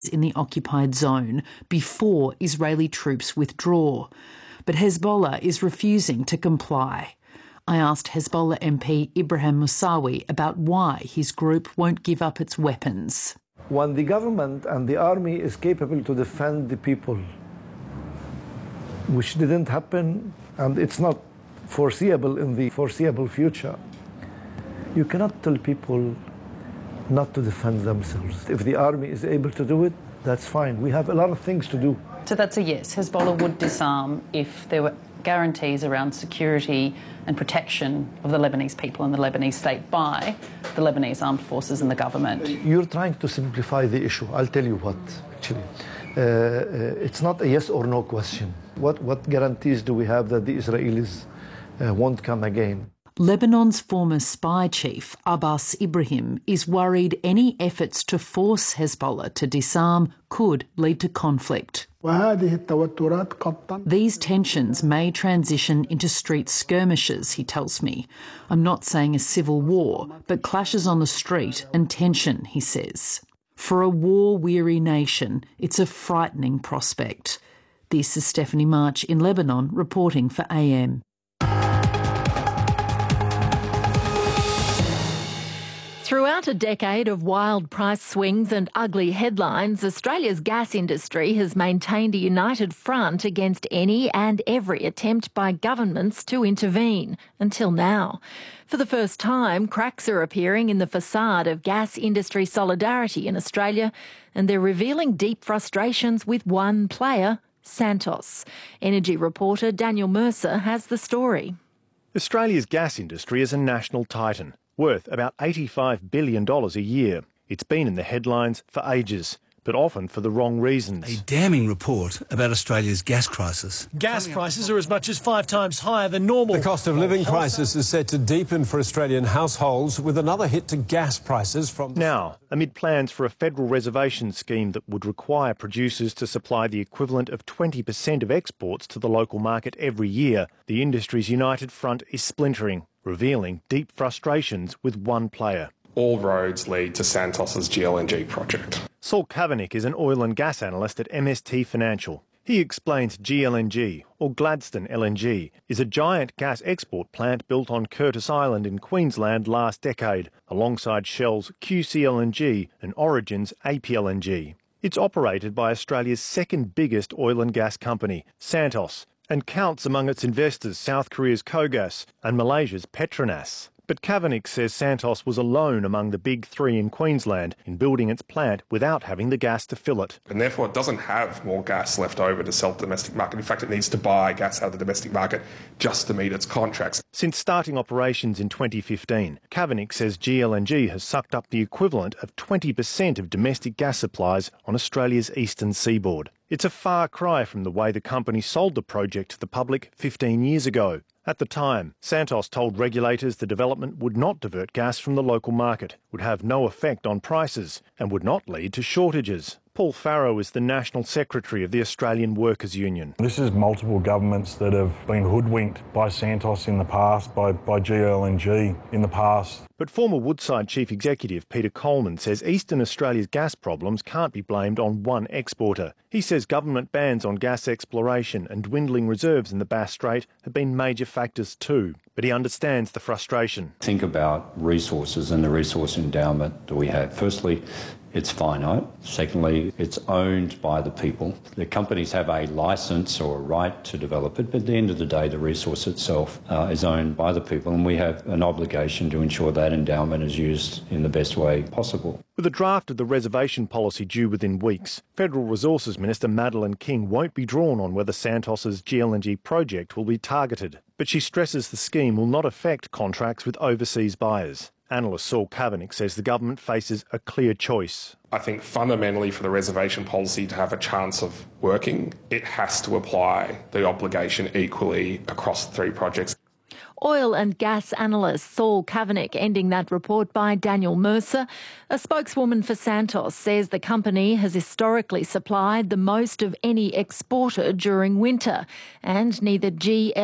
in the occupied zone before Israeli troops withdraw. But Hezbollah is refusing to comply. I asked Hezbollah MP Ibrahim Musawi about why his group won't give up its weapons. When the government and the army is capable to defend the people, which didn't happen and it's not foreseeable in the foreseeable future, you cannot tell people not to defend themselves. If the army is able to do it, that's fine. We have a lot of things to do. So that's a yes. Hezbollah would disarm if there were guarantees around security and protection of the Lebanese people and the Lebanese state by the Lebanese armed forces and the government. You're trying to simplify the issue. I'll tell you what, actually. It's not a yes or no question. What guarantees do we have that the Israelis won't come again? Lebanon's former spy chief, Abbas Ibrahim, is worried any efforts to force Hezbollah to disarm could lead to conflict. These tensions may transition into street skirmishes, he tells me. I'm not saying a civil war, but clashes on the street and tension, he says. For a war-weary nation, it's a frightening prospect. This is Stephanie March in Lebanon, reporting for AM. Throughout a decade of wild price swings and ugly headlines, Australia's gas industry has maintained a united front against any and every attempt by governments to intervene, until now. For the first time, cracks are appearing in the facade of gas industry solidarity in Australia, and they're revealing deep frustrations with one player, Santos. Energy reporter Daniel Mercer has the story. Australia's gas industry is a national titan, worth about $85 billion a year. It's been in the headlines for ages, but often for the wrong reasons. A damning report about Australia's gas crisis. Gas prices are as much as 5 times higher than normal. The cost of living crisis is set to deepen for Australian households, with another hit to gas prices from... Now, amid plans for a federal reservation scheme that would require producers to supply the equivalent of 20% of exports to the local market every year, the industry's united front is splintering, revealing deep frustrations with one player. All roads lead to Santos's GLNG project. Saul Kavanagh is an oil and gas analyst at MST Financial. He explains GLNG, or Gladstone LNG, is a giant gas export plant built on Curtis Island in Queensland last decade, alongside Shell's QCLNG and Origin's APLNG. It's operated by Australia's second biggest oil and gas company, Santos, and counts among its investors South Korea's KOGAS and Malaysia's Petronas. But Kavanagh says Santos was alone among the big three in Queensland in building its plant without having the gas to fill it. And therefore it doesn't have more gas left over to sell to the domestic market. In fact, it needs to buy gas out of the domestic market just to meet its contracts. Since starting operations in 2015, Kavanagh says GLNG has sucked up the equivalent of 20% of domestic gas supplies on Australia's eastern seaboard. It's a far cry from the way the company sold the project to the public 15 years ago. At the time, Santos told regulators the development would not divert gas from the local market, would have no effect on prices, and would not lead to shortages. Paul Farrow is the National Secretary of the Australian Workers' Union. This is multiple governments that have been hoodwinked by Santos in the past, by GLNG in the past. But former Woodside Chief Executive Peter Coleman says Eastern Australia's gas problems can't be blamed on one exporter. He says government bans on gas exploration and dwindling reserves in the Bass Strait have been major factors too. But he understands the frustration. Think about resources and the resource endowment that we have. Firstly, it's finite. Secondly, it's owned by the people. The companies have a licence or a right to develop it, but at the end of the day, the resource itself is owned by the people, and we have an obligation to ensure that endowment is used in the best way possible. With a draft of the reservation policy due within weeks, Federal Resources Minister Madeleine King won't be drawn on whether Santos's GLNG project will be targeted, but she stresses the scheme will not affect contracts with overseas buyers. Analyst Saul Kavanagh says the government faces a clear choice. I think fundamentally for the reservation policy to have a chance of working, it has to apply the obligation equally across the three projects. Oil and gas analyst Saul Kavanagh ending that report by Daniel Mercer. A spokeswoman for Santos says the company has historically supplied the most of any exporter during winter, and neither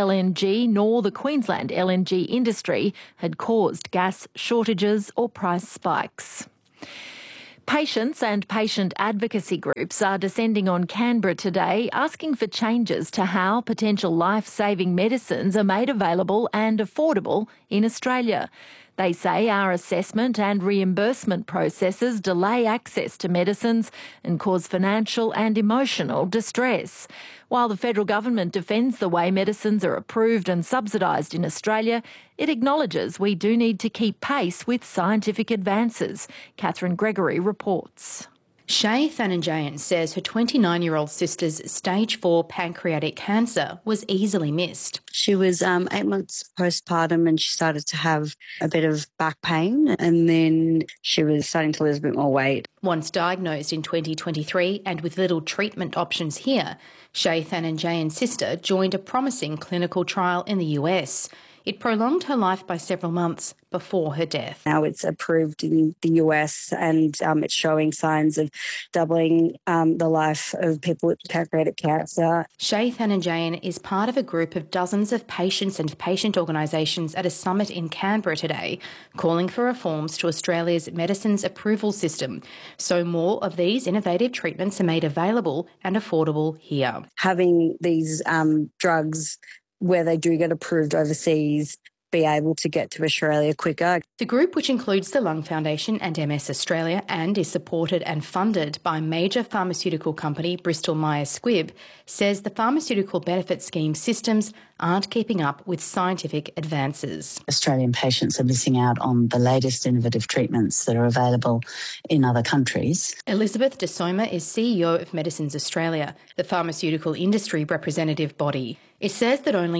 GLNG nor the Queensland LNG industry had caused gas shortages or price spikes. Patients and patient advocacy groups are descending on Canberra today, asking for changes to how potential life-saving medicines are made available and affordable in Australia. They say our assessment and reimbursement processes delay access to medicines and cause financial and emotional distress. While the federal government defends the way medicines are approved and subsidised in Australia, it acknowledges we do need to keep pace with scientific advances. Catherine Gregory reports. Shay Thananjayan says her 29-year-old sister's stage 4 pancreatic cancer was easily missed. She was 8 months postpartum and she started to have a bit of back pain, and then she was starting to lose a bit more weight. Once diagnosed in 2023 and with little treatment options here, Shay Thananjayan's sister joined a promising clinical trial in the US. It prolonged her life by several months before her death. Now it's approved in the US and it's showing signs of doubling the life of people with pancreatic cancer. Shay Thananjayan is part of a group of dozens of patients and patient organisations at a summit in Canberra today, calling for reforms to Australia's medicines approval system, so more of these innovative treatments are made available and affordable here. Having these drugs where they do get approved overseas, be able to get to Australia quicker. The group, which includes the Lung Foundation and MS Australia and is supported and funded by major pharmaceutical company Bristol Myers Squibb, says the pharmaceutical benefit scheme systems aren't keeping up with scientific advances. Australian patients are missing out on the latest innovative treatments that are available in other countries. Elizabeth De Soma is CEO of Medicines Australia, the pharmaceutical industry representative body. It says that only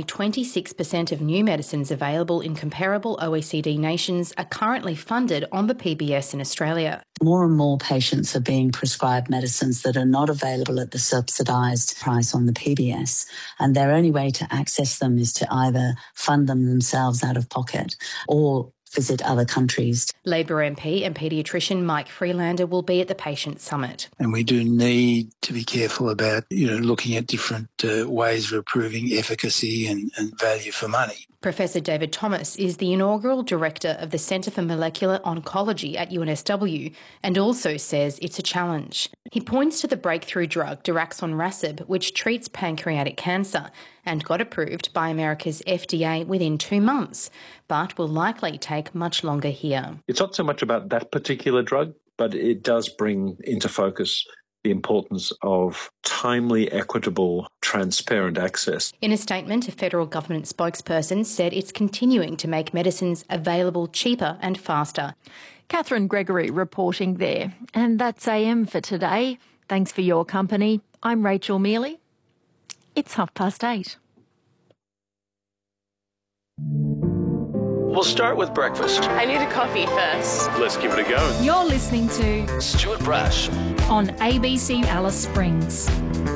26% of new medicines available in comparable OECD nations are currently funded on the PBS in Australia. More and more patients are being prescribed medicines that are not available at the subsidised price on the PBS, and their only way to access them is to either fund them themselves out of pocket or visit other countries. Labor MP and paediatrician Mike Freelander will be at the Patient Summit. And we do need to be careful about, looking at different ways of improving efficacy and value for money. Professor David Thomas is the inaugural director of the Centre for Molecular Oncology at UNSW and also says it's a challenge. He points to the breakthrough drug daraxonrasib, which treats pancreatic cancer and got approved by America's FDA within 2 months, but will likely take much longer here. It's not so much about that particular drug, but it does bring into focus the importance of timely, equitable, transparent access. In a statement, a federal government spokesperson said it's continuing to make medicines available cheaper and faster. Catherine Gregory reporting there. And that's AM for today. Thanks for your company. I'm Rachel Mealy. It's 8:30. We'll start with breakfast. I need a coffee first. Let's give it a go. You're listening to Stuart Brash on ABC Alice Springs.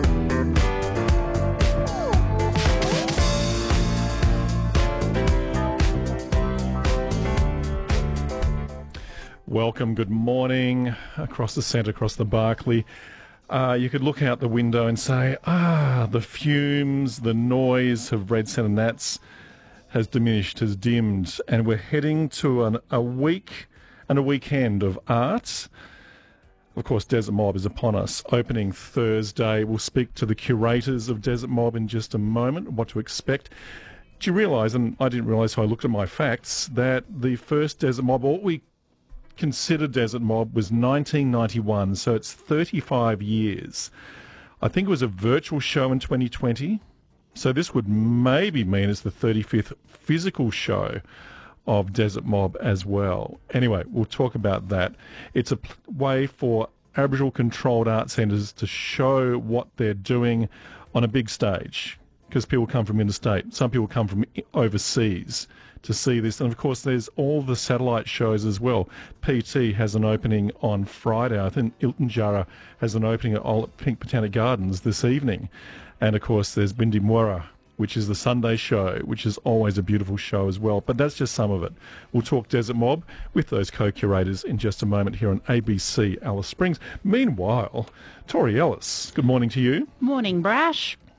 Welcome, good morning, across the centre, across the Barkly. You could look out the window and say, the fumes, the noise of Red Centre Nats has diminished, has dimmed, and we're heading to a week and a weekend of arts. Of course, Desert Mob is upon us, opening Thursday. We'll speak to the curators of Desert Mob in just a moment, what to expect. Do you realise, and I didn't realise so I looked at my facts, that the first Desert Mob, what we consider Desert Mob, was 1991, so it's 35 years. I think it was a virtual show in 2020, so this would maybe mean it's the 35th physical show of Desert Mob as well. Anyway, we'll talk about that. It's a way for Aboriginal controlled art centres to show what they're doing on a big stage, because people come from interstate, some people come from overseas to see this. And of course there's all the satellite shows as well. PT has an opening on Friday. I think Iltinjara has an opening at Pink Botanic Gardens this evening. And of course there's Bindi Mwera, which is the Sunday show, which is always a beautiful show as well. But that's just some of it. We'll talk Desert Mob with those co-curators in just a moment here on ABC Alice Springs. Meanwhile, Tori Ellis, good morning to you. Morning, Brash.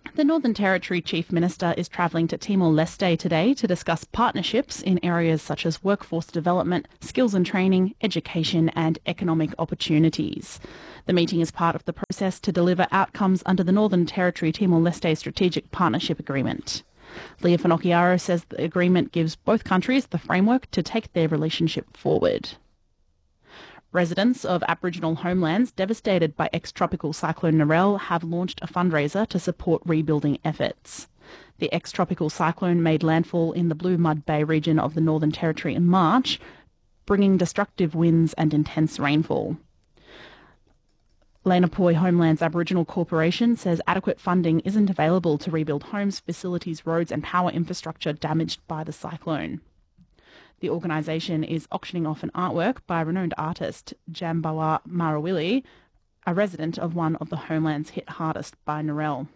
The Northern Territory Chief Minister is travelling to Timor-Leste today to discuss partnerships in areas such as workforce development, skills and training, education and economic opportunities. The meeting is part of the process to deliver outcomes under the Northern Territory Timor-Leste Strategic Partnership Agreement. Leah Finocchiaro says the agreement gives both countries the framework to take their relationship forward. Residents of Aboriginal homelands devastated by ex-tropical cyclone Narelle have launched a fundraiser to support rebuilding efforts. The ex-tropical cyclone made landfall in the Blue Mud Bay region of the Northern Territory in March, bringing destructive winds and intense rainfall. Lanapoi Homelands Aboriginal Corporation says adequate funding isn't available to rebuild homes, facilities, roads and power infrastructure damaged by the cyclone. The organisation is auctioning off an artwork by renowned artist Jambawa Marawili, a resident of one of the homelands hit hardest by Narelle.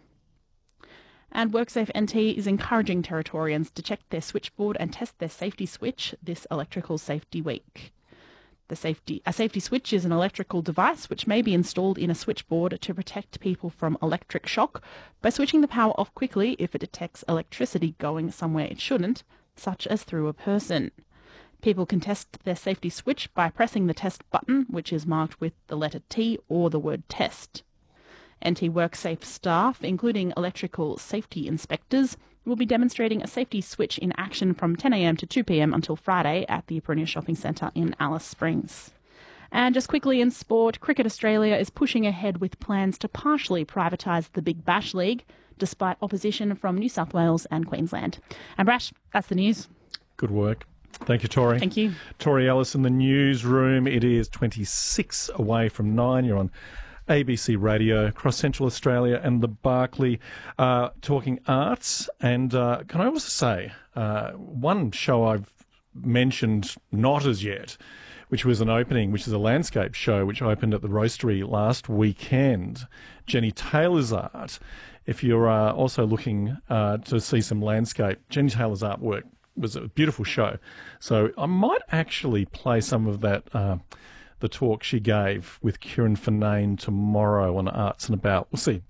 And WorkSafe NT is encouraging Territorians to check their switchboard and test their safety switch this Electrical Safety Week. A safety switch is an electrical device which may be installed in a switchboard to protect people from electric shock by switching the power off quickly if it detects electricity going somewhere it shouldn't, such as through a person. People can test their safety switch by pressing the test button, which is marked with the letter T or the word test. NT WorkSafe staff, including electrical safety inspectors, will be demonstrating a safety switch in action from 10 a.m. to 2 p.m. until Friday at the Aprilia Shopping Centre in Alice Springs. And just quickly in sport, Cricket Australia is pushing ahead with plans to partially privatise the Big Bash League, despite opposition from New South Wales and Queensland. And Brash, that's the news. Good work. Thank you, Tori. Thank you. Tori Ellis in the newsroom. It is 26 away from 9. You're on ABC Radio across Central Australia and the Barkly, talking arts. And can I also say, one show I've mentioned not as yet, which was an opening, which is a landscape show, which opened at the Roastery last weekend, Jenny Taylor's art. If you're also looking to see some landscape, Jenny Taylor's artwork was a beautiful show. So I might actually play some of that, the talk she gave with Kieran Finane tomorrow on Arts and About. We'll see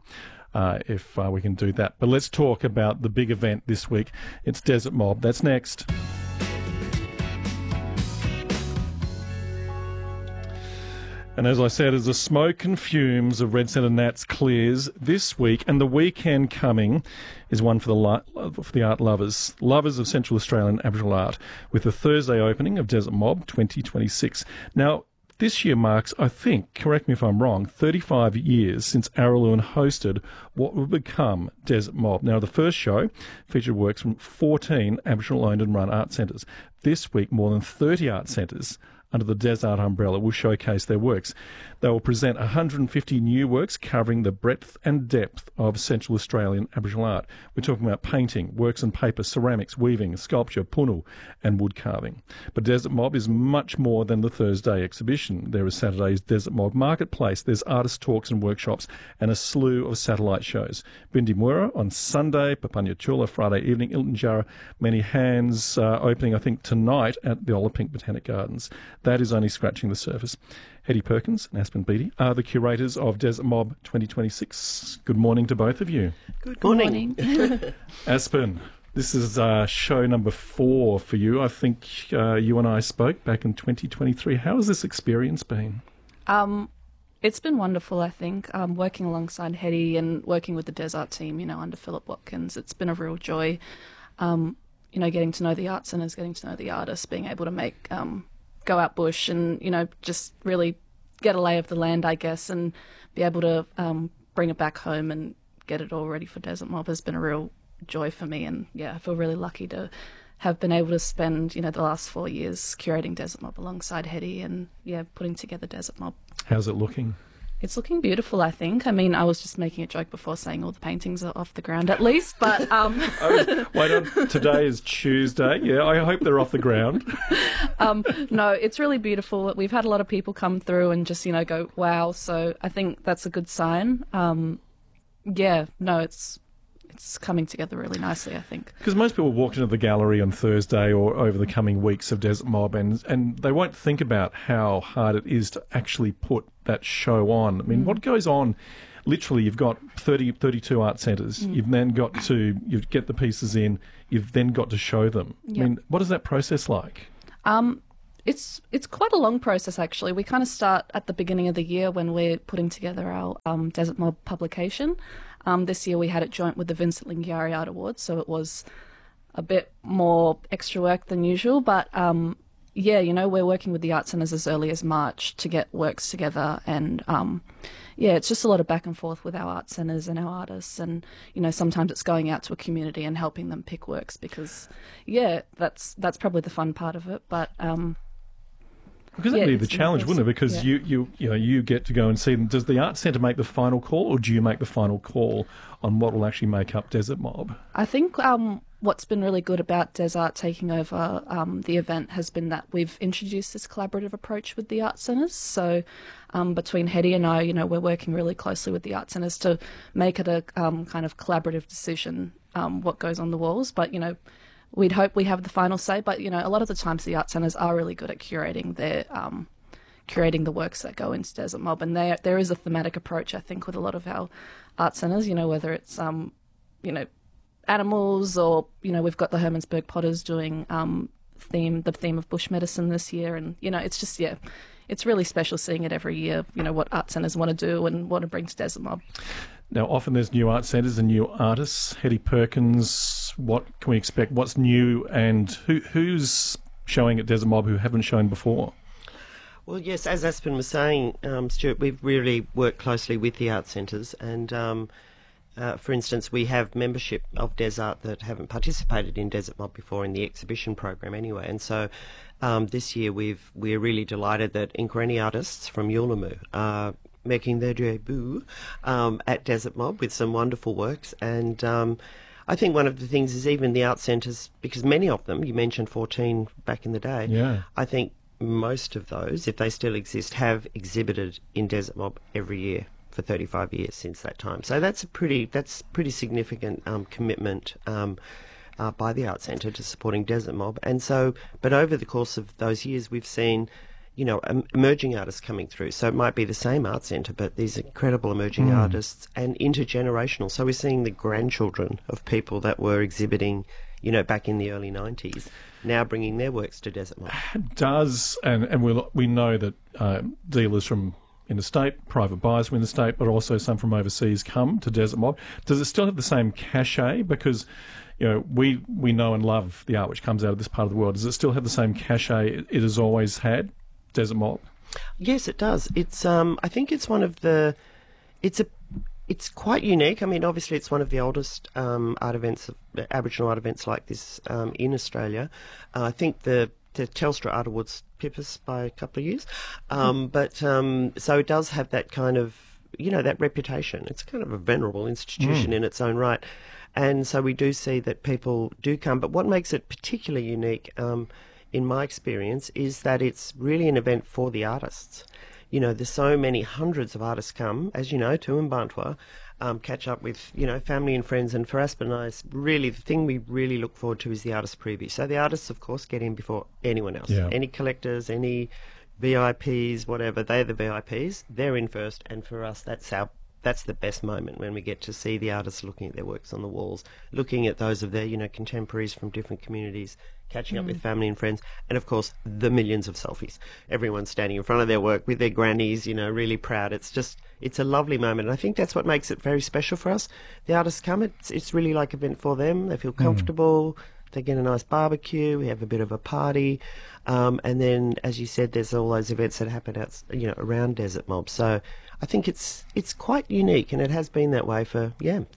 if we can do that. But let's talk about the big event this week. It's Desert Mob. That's next. And as I said, as the smoke and fumes of Red Centre Nats clears this week, and the weekend coming is one for the art lovers of Central Australian Aboriginal art, with the Thursday opening of Desert Mob 2026. Now, this year marks, I think, correct me if I'm wrong, 35 years since Araluen hosted what would become Desert Mob. Now, the first show featured works from 14 Aboriginal-owned and run art centres. This week, more than 30 art centres under the Des Art umbrella will showcase their works. They will present 150 new works covering the breadth and depth of Central Australian Aboriginal art. We're talking about painting, works on paper, ceramics, weaving, sculpture, punu and wood carving. But Desert Mob is much more than the Thursday exhibition. There is Saturday's Desert Mob Marketplace. There's artist talks and workshops and a slew of satellite shows. Bindi Mura on Sunday, Papanya Chula Friday evening, Ilton Jarrah, Many Hands opening, I think, tonight at the Olapink Botanic Gardens. That is only scratching the surface. Hetty Perkins and Aspen Beattie are the curators of Desert Mob 2026. Good morning to both of you. Good morning. Aspen, this is show number 4 for you. I think you and I spoke back in 2023. How has this experience been? It's been wonderful, I think, working alongside Hetty and working with the Des Art team, under Philip Watkins. It's been a real joy, getting to know the art centres, getting to know the artists, being able to make... go out bush and, just really get a lay of the land, I guess, and be able to bring it back home and get it all ready for Desert Mob has been a real joy for me. And, I feel really lucky to have been able to spend, the last 4 years curating Desert Mob alongside Hetty and, putting together Desert Mob. How's it looking? It's looking beautiful, I think. I mean, I was just making a joke before saying all the paintings are off the ground at least, but... Today is Tuesday. Yeah, I hope they're off the ground. No, it's really beautiful. We've had a lot of people come through and just, go, wow. So I think that's a good sign. It's coming together really nicely, I think. Because most people walk into the gallery on Thursday or over the coming weeks of Desert Mob and they won't think about how hard it is to actually put that show on. I mean, what goes on? literally you've got 32 art centres. You've then got to get the pieces in. You've then got to show them. Yep. I mean, what is that process like? It's quite a long process, actually. We kind of start at the beginning of the year when we're putting together our Desert Mob publication. This year we had it joint with the Vincent Lingiari Art Awards, so it was a bit more extra work than usual. But we're working with the art centres as early as March to get works together, and it's just a lot of back and forth with our art centres and our artists, and sometimes it's going out to a community and helping them pick works because that's probably the fun part of it. But because that'd be the challenge, wouldn't it? Because you get to go and see them. Does the art centre make the final call, or do you make the final call on what will actually make up Desert Mob? I think what's been really good about Desart taking over the event has been that we've introduced this collaborative approach with the art centres. So between Hetty and I, we're working really closely with the art centres to make it a kind of collaborative decision what goes on the walls. But, we'd hope we have the final say, but a lot of the times the art centres are really good at curating their curating the works that go into Desert Mob, and there is a thematic approach, I think, with a lot of our art centres. Whether it's animals, or we've got the Hermannsburg Potters doing the theme of bush medicine this year, and it's just it's really special seeing it every year. What art centres want to do and want to bring to Desert Mob. Now, often there's new art centres and new artists. Hetty Perkins, what can we expect? What's new, and who's showing at Desert Mob who haven't shown before? Well, yes, as Aspen was saying, Stuart, we've really worked closely with the art centres, and for instance, we have membership of Desart that haven't participated in Desert Mob before in the exhibition program anyway, and so this year we're really delighted that Inkareni artists from Yuelamu are making their debut at Desert Mob with some wonderful works. And I think one of the things is even the art centres, because many of them, you mentioned 14 back in the day, I think most of those, if they still exist, have exhibited in Desert Mob every year for 35 years since that time. So that's pretty significant commitment by the art centre to supporting Desert Mob. And so, but over the course of those years, we've seen emerging artists coming through. So it might be the same art centre, but these incredible emerging artists, and intergenerational. So we're seeing the grandchildren of people that were exhibiting, back in the early 90s, now bringing their works to Desert Mob. And we know that dealers from interstate, private buyers from interstate, but also some from overseas come to Desert Mob. Does it still have the same cachet? Because we know and love the art which comes out of this part of the world. Does it still have the same cachet it has always had, Desert Mob? Yes, it does. It's I think it's one of the it's quite unique. I mean, obviously it's one of the oldest art events, Aboriginal art events like this in Australia. I think the Telstra Art Awards pip us by a couple of years, but so it does have that kind of that reputation. It's kind of a venerable institution in its own right, and so we do see that people do come. But what makes it particularly unique, in my experience, is that it's really an event for the artists. There's so many hundreds of artists come, as you know, to Mparntwe, catch up with, family and friends. And for Aspen and I, really, the thing we really look forward to is the artist preview. So the artists, of course, get in before anyone else. Yeah. Any collectors, any VIPs, whatever, they're the VIPs. They're in first. And for us, that's the best moment, when we get to see the artists looking at their works on the walls, looking at those of their, contemporaries from different communities, catching up with family and friends, and of course the millions of selfies. Everyone's standing in front of their work with their grannies, really proud. It's a lovely moment, and I think that's what makes it very special for us. The artists come, it's really like an event for them. They feel comfortable. They get a nice barbecue. We have a bit of a party, and then, as you said, there's all those events that happen out, around Desert Mob. So I think it's quite unique, and it has been that way for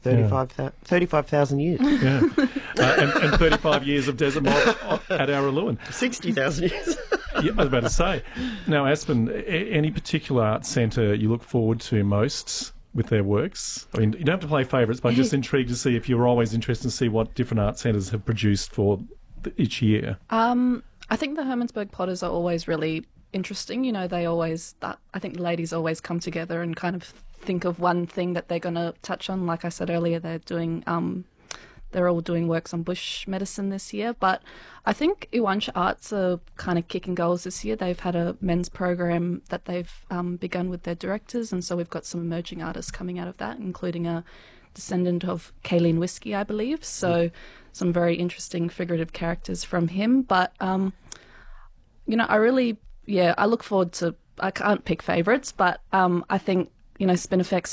35,000 years. Yeah, and 35 years of Desert Mob at Araluen. 60,000 years. Yeah, I was about to say. Now, Aspen, any particular art centre you look forward to most with their works? I mean, you don't have to play favourites, but I'm just intrigued to see if you're always interested to see what different art centres have produced for each year. I think the Hermannsburg Potters are always really interesting. I think the ladies always come together and kind of think of one thing that they're going to touch on. Like I said earlier, they're doing they're all doing works on bush medicine this year. But I think Iwansha Arts are kind of kicking goals this year. They've had a men's program that they've begun with their directors, and so we've got some emerging artists coming out of that, including a descendant of Kayleen Whiskey, I believe. So some very interesting figurative characters from him. But, I look forward to, I can't pick favourites, but I think, Spinifex